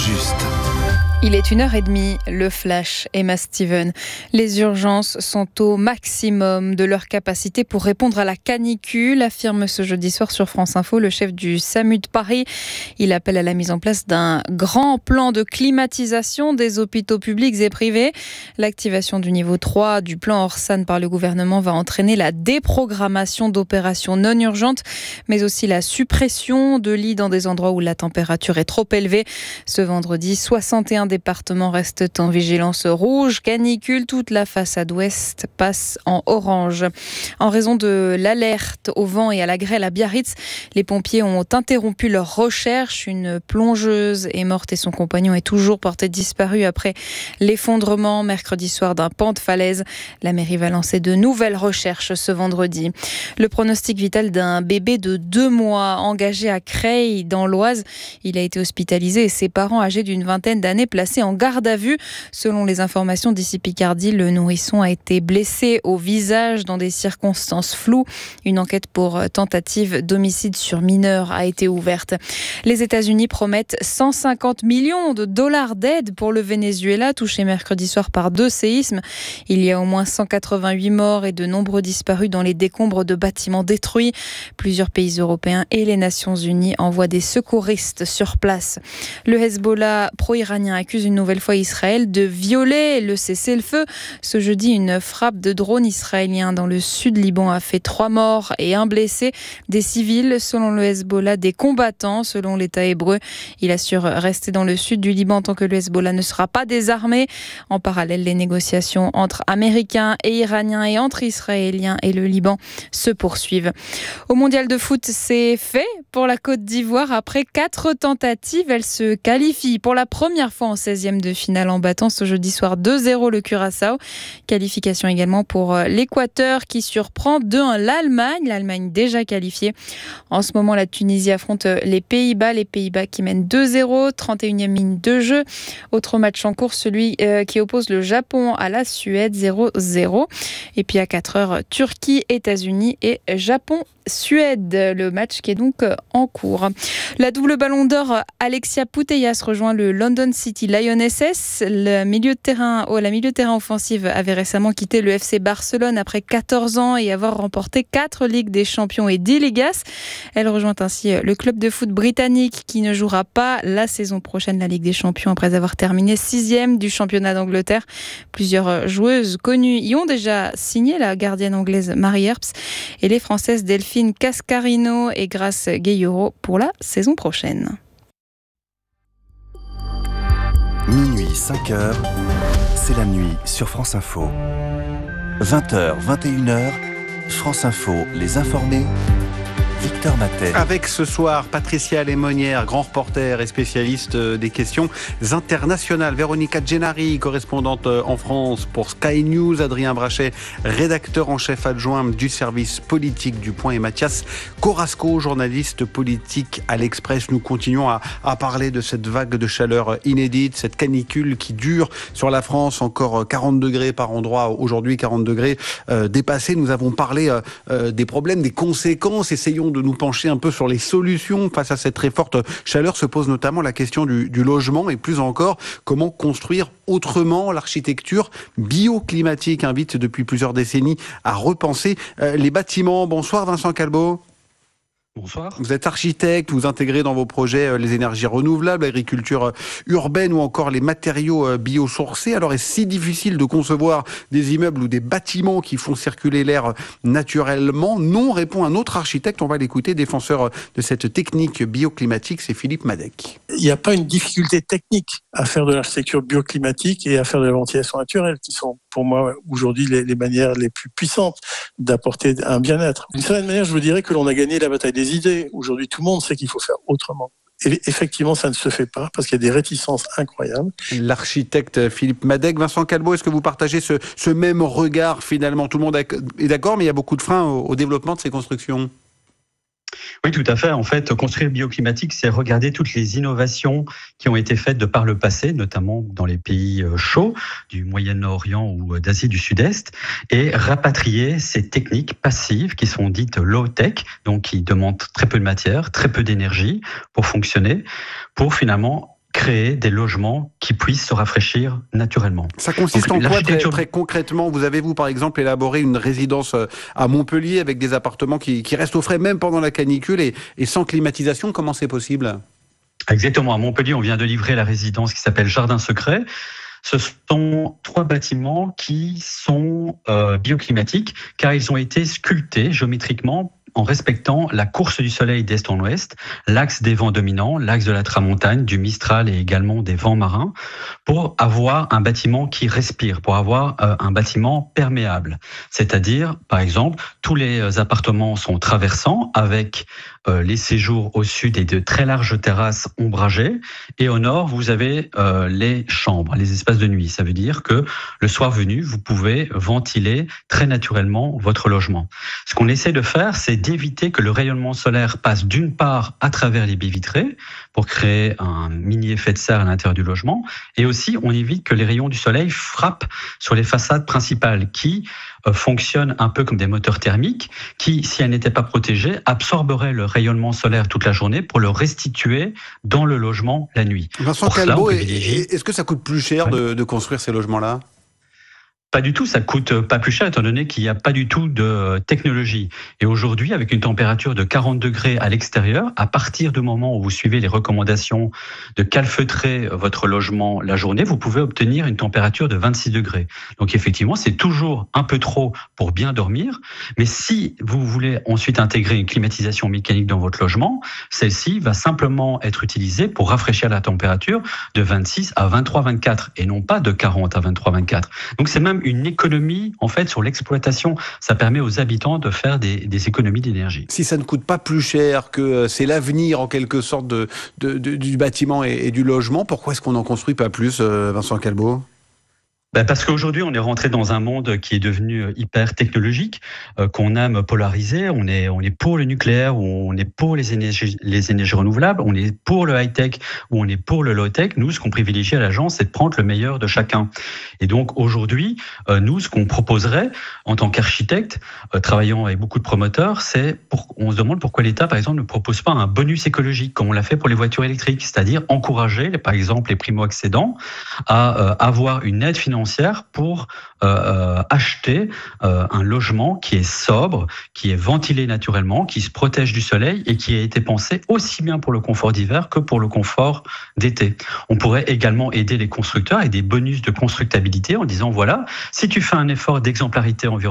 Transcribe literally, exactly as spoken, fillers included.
juste. Il est une heure et demie, le flash, Emma Steven. Les urgences sont au maximum de leur capacité pour répondre à la canicule, affirme ce jeudi soir sur France Info le chef du SAMU de Paris. Il appelle à la mise en place d'un grand plan de climatisation des hôpitaux publics et privés. L'activation du niveau trois du plan Orsan par le gouvernement va entraîner la déprogrammation d'opérations non urgentes, mais aussi la suppression de lits dans des endroits où la température est trop élevée. Ce vendredi, soixante et un départements restent en vigilance rouge. Canicule, toute la façade ouest passe en orange. En raison de l'alerte au vent et à la grêle à Biarritz, les pompiers ont interrompu leur recherche. Une plongeuse est morte et son compagnon est toujours porté disparu après l'effondrement mercredi soir d'un pan de falaise. La mairie va lancer de nouvelles recherches ce vendredi. Le pronostic vital d'un bébé de deux mois engagé à Creil dans l'Oise. Il a été hospitalisé et ses parents âgés d'une vingtaine d'années placé en garde à vue. Selon les informations d'ici Picardie, le nourrisson a été blessé au visage dans des circonstances floues. Une enquête pour tentative d'homicide sur mineur a été ouverte. Les États-Unis promettent cent cinquante millions de dollars d'aide pour le Venezuela, touché mercredi soir par deux séismes. Il y a au moins cent quatre-vingt-huit morts et de nombreux disparus dans les décombres de bâtiments détruits. Plusieurs pays européens et les Nations Unies envoient des secouristes sur place. Le Hezbollah pro-iranien accuse une nouvelle fois Israël de violer le cessez-le-feu. Ce jeudi, une frappe de drone israélien dans le sud Liban a fait trois morts et un blessé. Des civils, selon le Hezbollah, des combattants, selon l'État hébreu. Il assure rester dans le sud du Liban tant que le Hezbollah ne sera pas désarmé. En parallèle, les négociations entre Américains et Iraniens et entre Israéliens et le Liban se poursuivent. Au mondial de foot, c'est fait pour la Côte d'Ivoire. Après quatre tentatives, elle se qualifie pour la première fois en seizième de finale en battant ce jeudi soir deux zéro le Curaçao. Qualification également pour l'Équateur qui surprend deux un l'Allemagne. L'Allemagne déjà qualifiée. En ce moment, la Tunisie affronte les Pays-Bas. Les Pays-Bas qui mènent deux zéro, trente et unième minute de jeu. Autre match en cours, celui euh, qui oppose le Japon à la Suède, zéro zéro. Et puis à quatre heures, Turquie, États-Unis et Japon. Suède, le match qui est donc en cours. La double ballon d'or, Alexia Putellas rejoint le London City Lionesses. Le milieu de terrain, oh, la milieu de terrain offensive avait récemment quitté le F C Barcelone après quatorze ans et avoir remporté quatre Ligues des Champions et dix Ligas. Elle rejoint ainsi le club de foot britannique qui ne jouera pas la saison prochaine la Ligue des Champions après avoir terminé sixième du championnat d'Angleterre. Plusieurs joueuses connues y ont déjà signé, la gardienne anglaise Marie Earps et les françaises Delphine Cascarino et Grace Gayoro pour la saison prochaine. Minuit, cinq heures, c'est la nuit sur France Info. vingt heures, vingt et une heures, France Info, les informés. Victor Matet. Avec ce soir, Patricia Lémonière, grand reporter et spécialiste des questions internationales. Véronica Gennari, correspondante en France pour Sky News. Adrien Brachet, rédacteur en chef adjoint du service politique du Point. Et Mathias Corasco, journaliste politique à l'Express. Nous continuons à, à parler de cette vague de chaleur inédite, cette canicule qui dure sur la France. Encore quarante degrés par endroit. Aujourd'hui, quarante degrés euh, dépassés. Nous avons parlé euh, des problèmes, des conséquences. Essayons de nous pencher un peu sur les solutions face à cette très forte chaleur. Se pose notamment la question du, du logement et plus encore, comment construire autrement. L'architecture bioclimatique invite depuis plusieurs décennies à repenser euh, les bâtiments. Bonsoir Vincent Calbeau. Bonsoir. Vous êtes architecte, vous intégrez dans vos projets les énergies renouvelables, l'agriculture urbaine ou encore les matériaux biosourcés. Alors est-ce si difficile de concevoir des immeubles ou des bâtiments qui font circuler l'air naturellement? Non, répond un autre architecte, on va l'écouter, défenseur de cette technique bioclimatique, c'est Philippe Madec. Il n'y a pas une difficulté technique à faire de l'architecture bioclimatique et à faire de la ventilation naturelle, qui sont pour moi aujourd'hui les, les manières les plus puissantes d'apporter un bien-être. D'une certaine manière, je vous dirais que l'on a gagné la bataille des idées. Aujourd'hui, tout le monde sait qu'il faut faire autrement. Et effectivement, ça ne se fait pas parce qu'il y a des réticences incroyables. L'architecte Philippe Madec. Vincent Calbeau, est-ce que vous partagez ce, ce même regard finalement? Tout le monde est d'accord, mais il y a beaucoup de freins au, au développement de ces constructions. Oui, tout à fait. En fait, construire bioclimatique, c'est regarder toutes les innovations qui ont été faites de par le passé, notamment dans les pays chauds du Moyen-Orient ou d'Asie du Sud-Est, et rapatrier ces techniques passives qui sont dites low-tech, donc qui demandent très peu de matière, très peu d'énergie pour fonctionner, pour finalement créer créer des logements qui puissent se rafraîchir naturellement. Ça consiste Donc, en quoi très, l'architecture- très concrètement? Vous avez, vous, par exemple, élaboré une résidence à Montpellier avec des appartements qui, qui restent au frais même pendant la canicule et, et sans climatisation. Comment c'est possible? Exactement. À Montpellier, on vient de livrer la résidence qui s'appelle Jardin Secret. Ce sont trois bâtiments qui sont euh, bioclimatiques car ils ont été sculptés géométriquement en respectant la course du soleil d'est en ouest, l'axe des vents dominants, l'axe de la tramontagne, du Mistral et également des vents marins, pour avoir un bâtiment qui respire, pour avoir euh, un bâtiment perméable. C'est-à-dire, par exemple, tous les appartements sont traversants avec euh, les séjours au sud et de très larges terrasses ombragées, et au nord, vous avez euh, les chambres, les espaces de nuit. Ça veut dire que le soir venu, vous pouvez ventiler très naturellement votre logement. Ce qu'on essaie de faire, c'est d'éviter que le rayonnement solaire passe d'une part à travers les baies vitrées pour créer un mini effet de serre à l'intérieur du logement, et aussi on évite que les rayons du soleil frappent sur les façades principales qui euh, fonctionnent un peu comme des moteurs thermiques qui, si elles n'étaient pas protégées, absorberaient le rayonnement solaire toute la journée pour le restituer dans le logement la nuit. Vincent Pour cela, Calbo, on est- privilégie- est-ce que ça coûte plus cher Ouais. de, de construire ces logements-là? Pas du tout, ça coûte pas plus cher étant donné qu'il n'y a pas du tout de technologie. Et aujourd'hui, avec une température de quarante degrés à l'extérieur, à partir du moment où vous suivez les recommandations de calfeutrer votre logement la journée, vous pouvez obtenir une température de vingt-six degrés. Donc effectivement, c'est toujours un peu trop pour bien dormir, mais si vous voulez ensuite intégrer une climatisation mécanique dans votre logement, celle-ci va simplement être utilisée pour rafraîchir la température de vingt-six à vingt-trois vingt-quatre et non pas de quarante à vingt-trois vingt-quatre. Donc c'est même une économie en fait sur l'exploitation. Ça permet aux habitants de faire des, des économies d'énergie. Si ça ne coûte pas plus cher, que euh, c'est l'avenir en quelque sorte de, de- de- du bâtiment et, et du logement, pourquoi est-ce qu'on n'en construit pas plus, euh, Vincent Calbo? Ben parce qu'aujourd'hui, on est rentré dans un monde qui est devenu hyper technologique, euh, qu'on aime polariser. On est, on est pour le nucléaire, ou on est pour les énergies, les énergies renouvelables, on est pour le high-tech, ou on est pour le low-tech. Nous, ce qu'on privilégie à l'agence, c'est de prendre le meilleur de chacun. Et donc, aujourd'hui, euh, nous, ce qu'on proposerait en tant qu'architecte, euh, travaillant avec beaucoup de promoteurs, c'est, pour, on se demande pourquoi l'État, par exemple, ne propose pas un bonus écologique, comme on l'a fait pour les voitures électriques, c'est-à-dire encourager, par exemple, les primo-accédants à euh, avoir une aide financière pour euh, euh, acheter euh, un logement qui est sobre, qui est ventilé naturellement, qui se protège du soleil et qui a été pensé aussi bien pour le confort d'hiver que pour le confort d'été. On pourrait également aider les constructeurs avec des bonus de constructabilité en disant voilà, si tu fais un effort d'exemplarité environnementale,